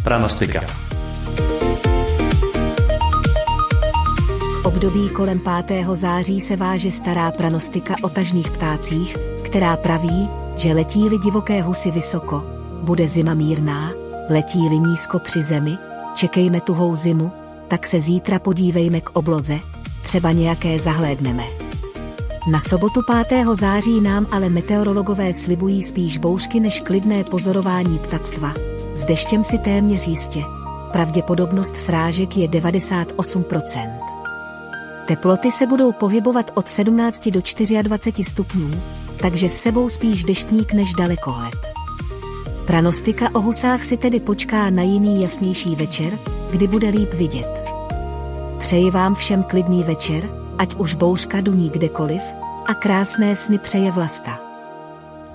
Pranostika. V období kolem 5. září se váže stará pranostika o tažných ptácích, která praví, že letí-li divoké husy vysoko, bude zima mírná, letí-li nízko při zemi, čekejme tuhou zimu, tak se zítra podívejme k obloze, třeba nějaké zahlédneme. Na sobotu 5. září nám ale meteorologové slibují spíš bouřky než klidné pozorování ptactva, s deštěm si téměř jistě, pravděpodobnost srážek je 98%. Teploty se budou pohybovat od 17 do 24 stupňů, takže s sebou spíš deštník než dalekohled. Pranostika o husách si tedy počká na jiný jasnější večer, kdy bude líp vidět. Přeji vám všem klidný večer, ať už bouřka duní kdekoliv, a krásné sny přeje Vlasta.